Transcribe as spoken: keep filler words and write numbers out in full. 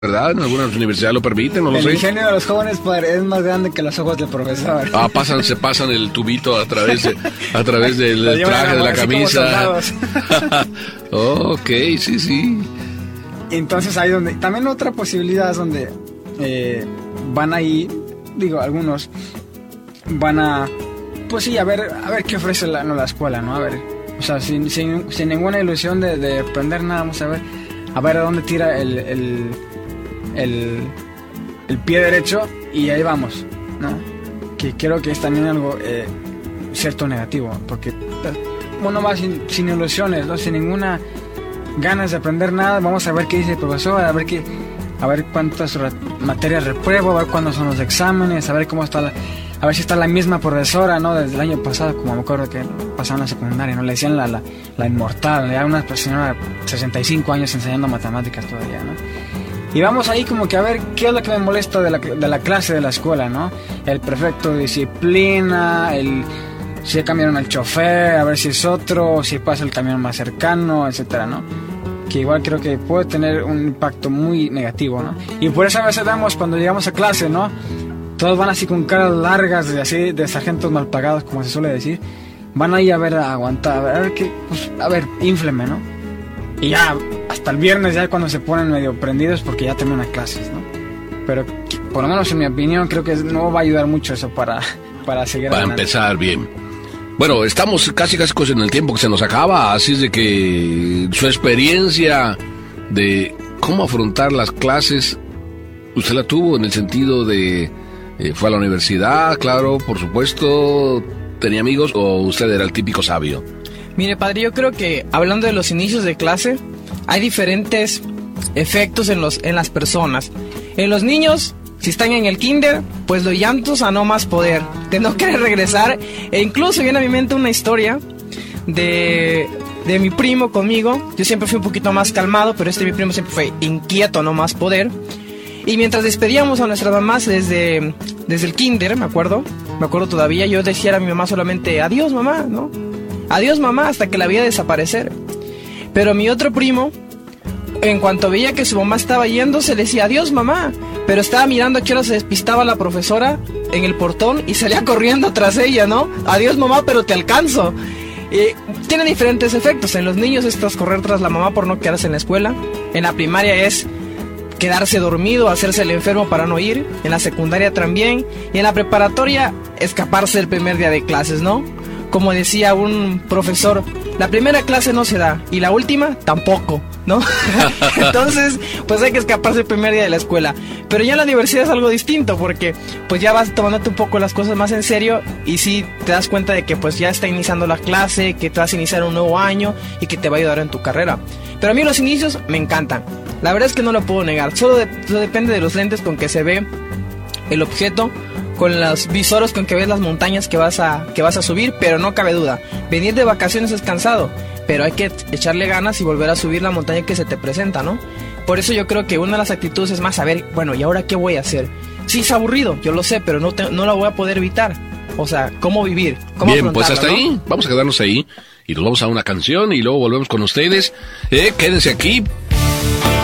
¿Verdad? En algunas universidades lo permiten, no lo el sé. El ingenio de los jóvenes, padre, es más grande que los ojos del profesor. Ah, pasan, se pasan el tubito a través de, a través del el traje, de la camisa. Oh, ok, sí, sí. Entonces ahí donde, también otra posibilidad es donde eh, van ahí, digo, algunos van a, pues sí, a ver, a ver qué ofrece la, no, la escuela, ¿no? A ver, o sea, sin, sin, sin ninguna ilusión de, de aprender nada, vamos a ver, a ver a dónde tira el, el El, el pie derecho y ahí vamos, ¿no? Que creo que es también algo eh, cierto negativo, porque uno va sin, sin ilusiones, ¿no? Sin ninguna ganas de aprender nada. Vamos a ver qué dice el profesor, a ver qué, a ver cuántas materias repruebo, a ver cuándo son los exámenes, a ver cómo está la, a ver si está la misma profesora, ¿no? Desde el año pasado, como me acuerdo que pasaba en la secundaria, ¿no? Le decían la, la, la inmortal, ya una señora de sesenta y cinco años enseñando matemáticas todavía, ¿no? Y vamos ahí como que a ver qué es lo que me molesta de la, de la clase de la escuela, ¿no? El prefecto de disciplina, el, si cambiaron al chofer, a ver si es otro, si pasa el camión más cercano, etcétera, ¿no? Que igual creo que puede tener un impacto muy negativo, ¿no? Y por eso a veces vemos cuando llegamos a clase, ¿no? Todos van así con caras largas, de, así, de sargentos mal pagados, como se suele decir. Van ahí a ver, a aguantar, a ver, a ver qué, pues, a ver, infleme, ¿no? Y ya, hasta el viernes ya cuando se ponen medio prendidos porque ya terminan clases, ¿no? Pero, por lo menos en mi opinión, creo que no va a ayudar mucho eso para, para seguir Para adelante. empezar bien. Bueno, estamos casi casi en el tiempo que se nos acaba, así es de que su experiencia de cómo afrontar las clases, usted la tuvo en el sentido de, eh, fue a la universidad, claro, por supuesto, tenía amigos, o usted era el típico sabio. Mire, padre, yo creo que hablando de los inicios de clase, hay diferentes efectos en los en las personas. En los niños, si están en el kinder, pues los llantos a no más poder, de no querer regresar. E incluso viene a mi mente una historia de, de mi primo conmigo. Yo siempre fui un poquito más calmado, pero este mi primo siempre fue inquieto a no más poder. Y mientras despedíamos a nuestras mamás desde, desde el kinder, me acuerdo, me acuerdo todavía, yo decía a mi mamá solamente, adiós mamá, ¿no? Adiós mamá, hasta que la veía desaparecer. Pero mi otro primo, en cuanto veía que su mamá estaba yendo, se le decía adiós mamá, pero estaba mirando a qué hora se despistaba la profesora en el portón y salía corriendo tras ella, ¿no? Adiós mamá, pero te alcanzo. Eh, tiene diferentes efectos. En los niños esto es correr tras la mamá por no quedarse en la escuela. En la primaria es quedarse dormido, hacerse el enfermo para no ir. En la secundaria también. Y en la preparatoria, escaparse el primer día de clases, ¿no? Como decía un profesor, la primera clase no se da y la última tampoco, ¿no? Entonces, pues hay que escaparse el primer día de la escuela. Pero ya en la universidad es algo distinto porque pues ya vas tomándote un poco las cosas más en serio y sí te das cuenta de que pues ya está iniciando la clase, que te vas a iniciar un nuevo año y que te va a ayudar en tu carrera. Pero a mí los inicios me encantan. La verdad es que no lo puedo negar. Solo, de, solo depende de los lentes con que se ve el objeto, con los visoros con que ves las montañas que vas a que vas a subir, pero no cabe duda, venir de vacaciones es cansado, pero hay que echarle ganas y volver a subir la montaña que se te presenta, ¿no? Por eso yo creo que una de las actitudes es más saber, bueno, ¿y ahora qué voy a hacer? Sí, es aburrido, yo lo sé, pero no, te, no la voy a poder evitar. O sea, ¿cómo vivir? ¿Cómo Bien, pues hasta ¿no? ahí, vamos a quedarnos ahí y nos vamos a una canción y luego volvemos con ustedes. Eh, quédense aquí